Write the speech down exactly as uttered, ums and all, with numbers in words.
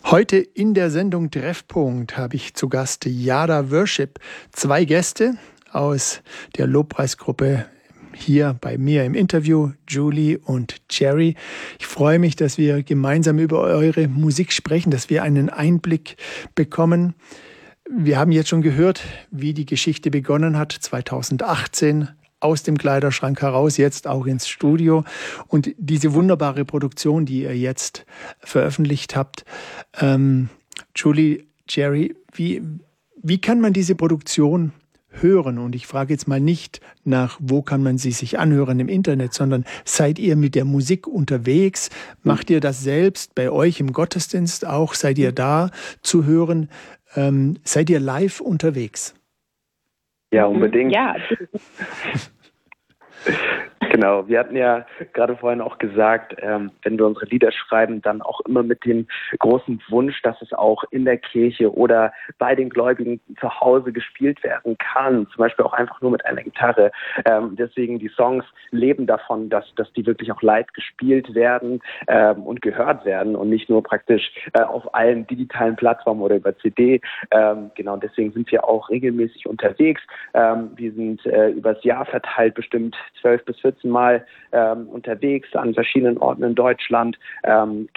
Heute in der Sendung Treffpunkt habe ich zu Gast Yada Worship. Zwei Gäste aus der Lobpreisgruppe hier bei mir im Interview, Julie und Jerry. Ich freue mich, dass wir gemeinsam über eure Musik sprechen, dass wir einen Einblick bekommen. Wir haben jetzt schon gehört, wie die Geschichte begonnen hat, zweitausendachtzehn. Aus dem Kleiderschrank heraus, jetzt auch ins Studio. Und diese wunderbare Produktion, die ihr jetzt veröffentlicht habt. Ähm, Julie, Jerry, wie, wie kann man diese Produktion hören? Und ich frage jetzt mal nicht nach, wo kann man sie sich anhören im Internet, sondern seid ihr mit der Musik unterwegs? Macht ihr das selbst bei euch im Gottesdienst auch? Seid ihr da zu hören? Ähm, seid ihr live unterwegs? Ja, unbedingt. Ja. Genau, wir hatten ja gerade vorhin auch gesagt, ähm, wenn wir unsere Lieder schreiben, dann auch immer mit dem großen Wunsch, dass es auch in der Kirche oder bei den Gläubigen zu Hause gespielt werden kann, zum Beispiel auch einfach nur mit einer Gitarre. Ähm, deswegen die Songs leben davon, dass, dass die wirklich auch live gespielt werden ähm, und gehört werden und nicht nur praktisch äh, auf allen digitalen Plattformen oder über C D. Ähm, genau, deswegen sind wir auch regelmäßig unterwegs. Ähm, wir sind äh, übers Jahr verteilt bestimmt zwölf bis vierzehn Mal ähm, unterwegs an verschiedenen Orten in Deutschland. Ähm,